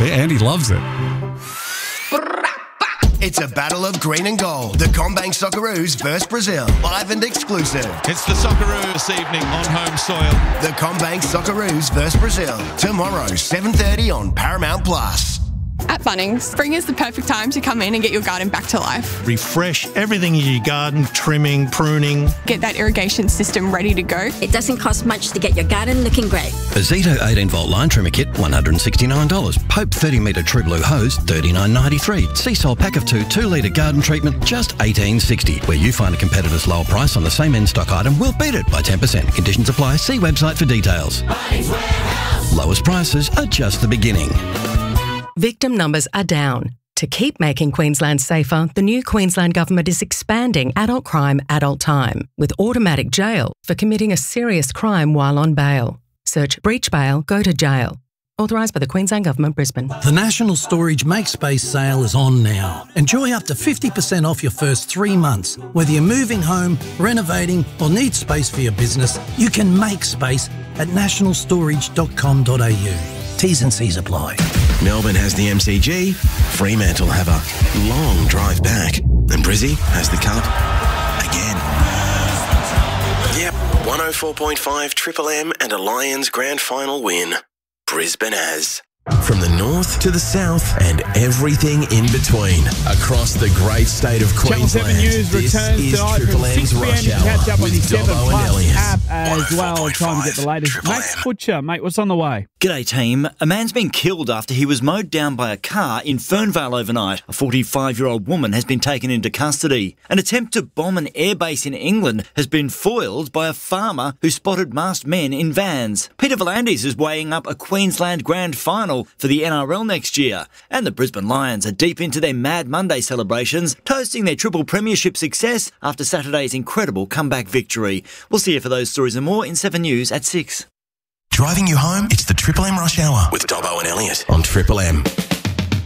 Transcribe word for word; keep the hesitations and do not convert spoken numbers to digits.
Andy loves it. It's a battle of green and gold. The CommBank Socceroos versus Brazil, live and exclusive. It's the Socceroos this evening on home soil. The CommBank Socceroos versus Brazil, tomorrow, seven thirty on Paramount Plus. At Bunnings, spring is the perfect time to come in and get your garden back to life. Refresh everything in your garden, trimming, pruning. Get that irrigation system ready to go. It doesn't cost much to get your garden looking great. A Zito eighteen volt line trimmer kit, one hundred sixty-nine dollars. Pope thirty metre True Blue hose, thirty-nine ninety-three. Seasol pack of two, two litre garden treatment, just eighteen sixty. Where you find a competitor's lower price on the same in-stock item, we'll beat it by ten percent. Conditions apply. See website for details. Lowest prices are just the beginning. Victim numbers are down. To keep making Queensland safer, the new Queensland Government is expanding adult crime adult time with automatic jail for committing a serious crime while on bail. Search breach bail, go to jail. Authorised by the Queensland Government, Brisbane. The National Storage Make Space sale is on now. Enjoy up to fifty percent off your first three months. Whether you're moving home, renovating or need space for your business, you can make space at national storage dot com dot a u. T's and C's apply. Melbourne has the M C G, Fremantle have a long drive back, and Brizzy has the cup again. Yep, one oh four point five Triple M and a Lions grand final win. Brisbane has. From the north to the south and everything in between. Across the great state of Queensland. Channel seven News this returns is tonight Triple from M's six p m. Rush You can catch up Hour on the with seven Dobbo and Plus Elliott. app as well. one oh four point Trying to get the latest. Triple Max M. Butcher, mate, what's on the way? G'day team. A man's been killed after he was mowed down by a car in Fernvale overnight. A forty-five-year-old woman has been taken into custody. An attempt to bomb an airbase in England has been foiled by a farmer who spotted masked men in vans. Peter V'landys is weighing up a Queensland grand final for the N R L next year. And the Brisbane Lions are deep into their Mad Monday celebrations, toasting their triple premiership success after Saturday's incredible comeback victory. We'll see you for those stories and more in seven News at six. Driving you home? It's the Triple M Rush Hour with Dobbo and Elliott on Triple M.